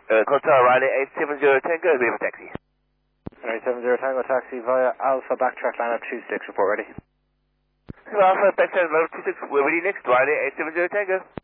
Hotel Riley 870 Tango, we have a taxi. 870 Tango taxi via Alpha backtrack line up 26, report ready. Alpha, backtrack line up 26, we're ready next, Riley 870 Tango.